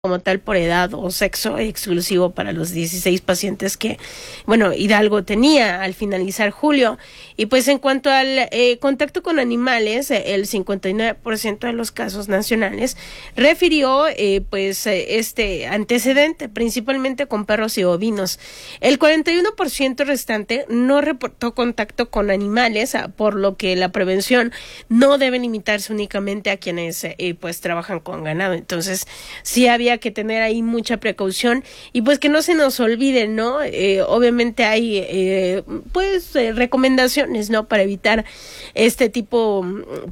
como tal por edad o sexo, exclusivo para los 16 pacientes que, Hidalgo tenía al finalizar julio. Y pues en cuanto al contacto con animales, el 59% de los casos nacionales refirió este antecedente, principalmente con perros y ovinos. El 41% restante no reportó contacto con animales, por lo que la prevención no debe limitarse únicamente a quienes trabajan con ganado. Entonces, sí había que tener ahí mucha precaución y pues que no se nos olvide, ¿no? Obviamente hay recomendaciones, ¿no? Para evitar este tipo,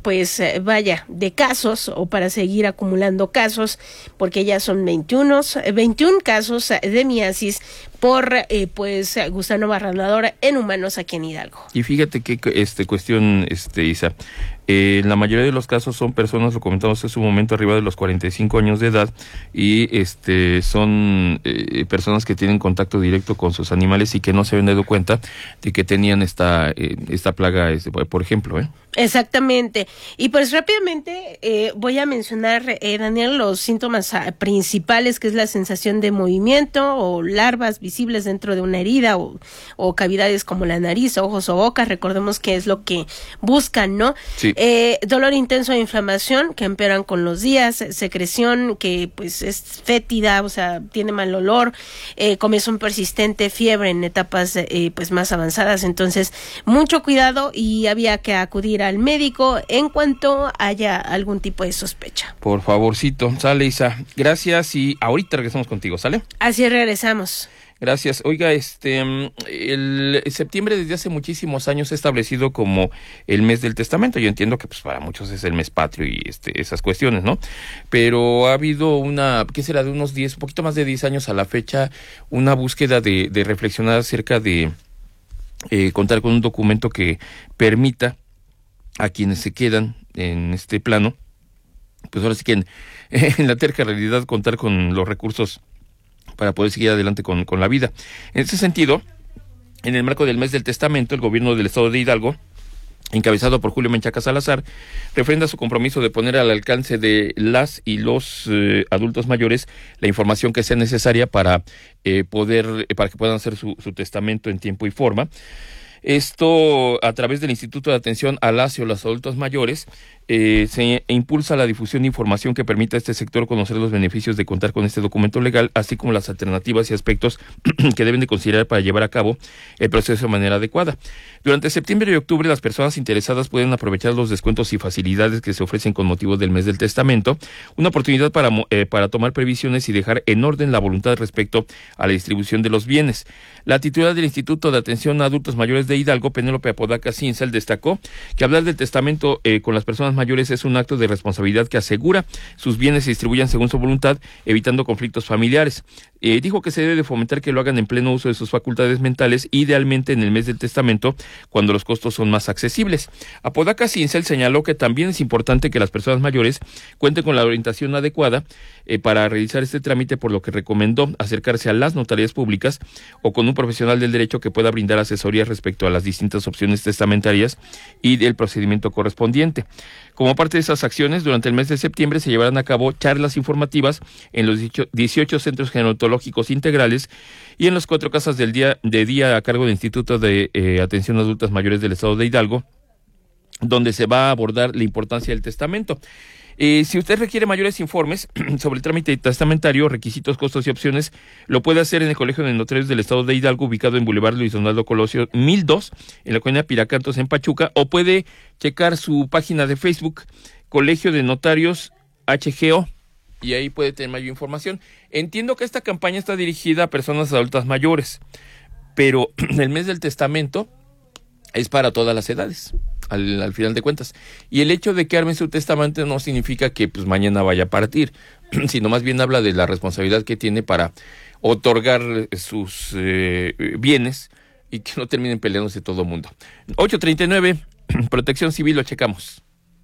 de casos o para seguir acumulando casos, porque ya son 21 casos de miasis por gusano barrenador en humanos aquí en Hidalgo. Y fíjate que cuestión, Isa, la mayoría de los casos son personas, lo comentamos hace un momento, arriba de los 45 años de edad y son personas que tienen contacto directo con sus animales y que no se habían dado cuenta de que tenían esta plaga, por ejemplo, Exactamente. Y pues rápidamente voy a mencionar, Daniel, los síntomas principales, que es la sensación de movimiento o larvas visibles dentro de una herida o cavidades como la nariz, ojos o boca. Recordemos que es lo que buscan, ¿no? Sí. Dolor intenso de inflamación que empeoran con los días, secreción que pues es fétida, o sea, tiene mal olor, comezón persistente, fiebre en etapas más avanzadas. Entonces, mucho cuidado y había que acudir al médico en cuanto haya algún tipo de sospecha. Por favorcito, sale, Isa. Gracias y ahorita regresamos contigo, ¿sale? Así regresamos. Gracias. Oiga, el septiembre desde hace muchísimos años se ha establecido como el mes del testamento. Yo entiendo que pues para muchos es el mes patrio y esas cuestiones, ¿no? Pero ha habido de unos 10, un poquito más de 10 años a la fecha, una búsqueda de reflexionar acerca de contar con un documento que permita a quienes se quedan en este plano, pues ahora sí que en la terca realidad contar con los recursos para poder seguir adelante con la vida. En ese sentido, en el marco del mes del testamento, el gobierno del estado de Hidalgo, encabezado por Julio Menchaca Salazar, refrenda su compromiso de poner al alcance de las y los adultos mayores la información que sea necesaria para que puedan hacer su testamento en tiempo y forma. Esto a través del Instituto de Atención a las y los Adultos Mayores se impulsa la difusión de información que permita a este sector conocer los beneficios de contar con este documento legal, así como las alternativas y aspectos que deben de considerar para llevar a cabo el proceso de manera adecuada. Durante septiembre y octubre, las personas interesadas pueden aprovechar los descuentos y facilidades que se ofrecen con motivo del mes del testamento, una oportunidad para tomar previsiones y dejar en orden la voluntad respecto a la distribución de los bienes. La titular del Instituto de Atención a Adultos Mayores de Hidalgo, Penélope Apodaca Cincel, destacó que hablar del testamento con las personas mayores es un acto de responsabilidad que asegura sus bienes se distribuyan según su voluntad, evitando conflictos familiares. Dijo que se debe de fomentar que lo hagan en pleno uso de sus facultades mentales, idealmente en el mes del testamento, cuando los costos son más accesibles. Apodaca Cincel señaló que también es importante que las personas mayores cuenten con la orientación adecuada para realizar este trámite, por lo que recomendó acercarse a las notarías públicas o con un profesional del derecho que pueda brindar asesoría respecto a las distintas opciones testamentarias y del procedimiento correspondiente. Como parte de esas acciones, durante el mes de septiembre se llevarán a cabo charlas informativas en los 18 centros gerontológicos integrales y en las 4 casas de día a cargo del Instituto de Atención a Adultas Mayores del Estado de Hidalgo, donde se va a abordar la importancia del testamento. Si usted requiere mayores informes sobre el trámite testamentario, requisitos, costos y opciones, lo puede hacer en el Colegio de Notarios del Estado de Hidalgo, ubicado en Boulevard Luis Donaldo Colosio 1002, en la colonia Piracantos, en Pachuca, o puede checar su página de Facebook, Colegio de Notarios HGO, y ahí puede tener mayor información. Entiendo que esta campaña está dirigida a personas adultas mayores, pero el mes del testamento es para todas las edades, al final de cuentas. Y el hecho de que armen su testamento no significa que pues mañana vaya a partir, sino más bien habla de la responsabilidad que tiene para otorgar sus bienes y que no terminen peleándose todo el mundo. 8:39, Protección Civil, lo checamos.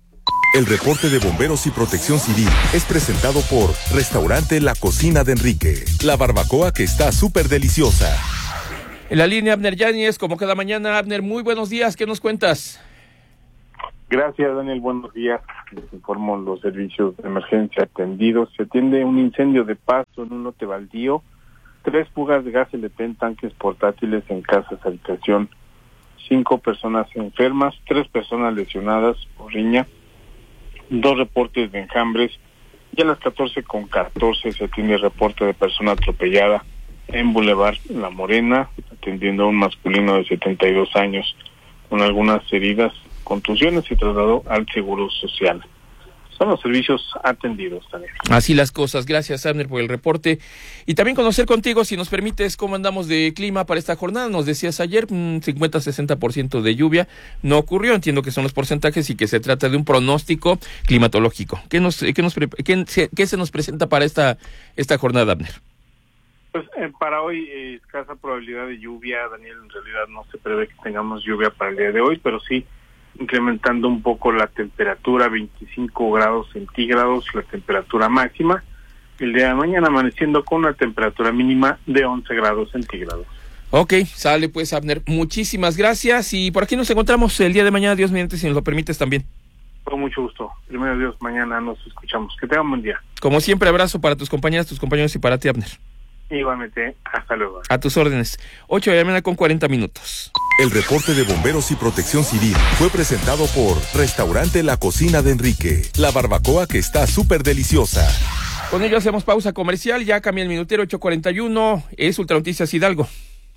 El reporte de Bomberos y Protección Civil es presentado por Restaurante La Cocina de Enrique, la barbacoa que está súper deliciosa. En la línea, Abner Yáñez, como cada mañana. Abner, muy buenos días, ¿qué nos cuentas? Gracias, Daniel. Buenos días. Les informo los servicios de emergencia atendidos. Se atiende un incendio de paso en un lote baldío, 3 fugas de gas LP en tanques portátiles en casas habitación, 5 personas enfermas, 3 personas lesionadas por riña, 2 reportes de enjambres, y a las 14:14 se atiende reporte de persona atropellada en Boulevard La Morena, atendiendo a un masculino de 72 años con algunas heridas, contusiones, y trasladó al Seguro Social. Son los servicios atendidos también. Así las cosas. Gracias, Abner, por el reporte. Y también conocer contigo, si nos permites, cómo andamos de clima para esta jornada. Nos decías ayer, 50-60% de lluvia. No ocurrió, entiendo que son los porcentajes y que se trata de un pronóstico climatológico. ¿Qué se nos presenta para esta jornada, Abner? Pues para hoy, escasa probabilidad de lluvia, Daniel. En realidad no se prevé que tengamos lluvia para el día de hoy, pero sí incrementando un poco la temperatura, 25 grados centígrados, la temperatura máxima. El día de mañana amaneciendo con una temperatura mínima de 11 grados centígrados. Ok, sale pues, Abner. Muchísimas gracias, y por aquí nos encontramos el día de mañana, Dios mediante, si nos lo permites también. Con mucho gusto. Primero Dios, mañana nos escuchamos. Que tengan buen día. Como siempre, abrazo para tus compañeras, tus compañeros y para ti, Abner. Igualmente, hasta luego. A tus órdenes. 8 de la mañana con 40 minutos. El reporte de Bomberos y Protección Civil fue presentado por Restaurante La Cocina de Enrique, la barbacoa que está súper deliciosa. Con ello hacemos pausa comercial, ya cambia el minutero, 8:41, es Ultra Noticias Hidalgo.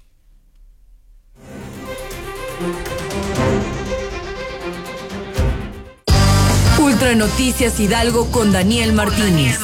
Ultra Noticias Hidalgo con Daniel Martínez.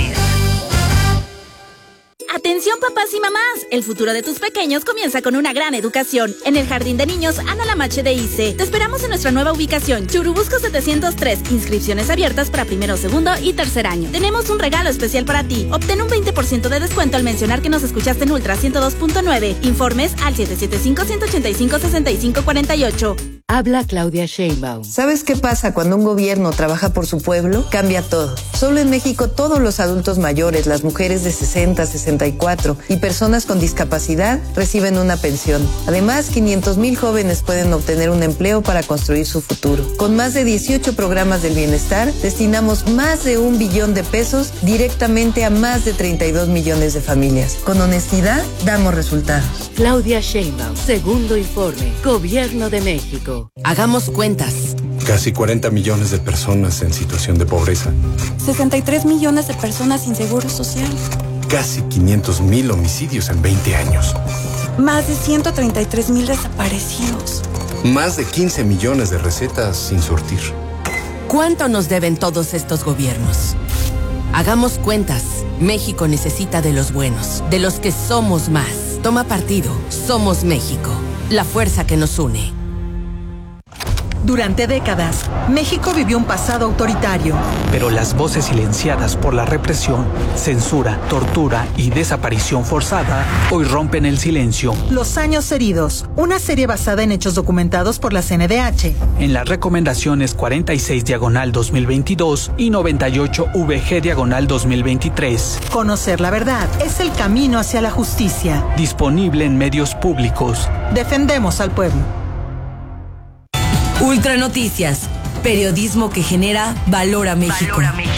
Atención papás y mamás, el futuro de tus pequeños comienza con una gran educación. En el Jardín de Niños Ana Lamache de ICE. Te esperamos en nuestra nueva ubicación, Churubusco 703, inscripciones abiertas para primero, segundo y tercer año. Tenemos un regalo especial para ti, obtén un 20% de descuento al mencionar que nos escuchaste en Ultra 102.9. Informes al 775-185-6548. Habla Claudia Sheinbaum. ¿Sabes qué pasa cuando un gobierno trabaja por su pueblo? Cambia todo. Solo en México todos los adultos mayores, las mujeres de 60, 64 y personas con discapacidad reciben una pensión. Además, 500,000 jóvenes pueden obtener un empleo para construir su futuro. Con más de 18 programas del bienestar, destinamos más de 1 billón de pesos directamente a más de 32 millones de familias. Con honestidad, damos resultados. Claudia Sheinbaum, segundo informe, Gobierno de México. Hagamos cuentas. Casi 40 millones de personas en situación de pobreza. 63 millones de personas sin seguro social. Casi 500,000 homicidios en 20 años. Más de 133,000 desaparecidos. Más de 15 millones de recetas sin surtir. ¿Cuánto nos deben todos estos gobiernos? Hagamos cuentas. México necesita de los buenos, de los que somos más. Toma partido. Somos México. La fuerza que nos une. Durante décadas, México vivió un pasado autoritario. Pero las voces silenciadas por la represión, censura, tortura y desaparición forzada hoy rompen el silencio. Los años heridos, una serie basada en hechos documentados por la CNDH. En las recomendaciones 46/2022 y 98/VG/2023. Conocer la verdad es el camino hacia la justicia. Disponible en medios públicos. Defendemos al pueblo. Ultra Noticias, periodismo que genera valor a México.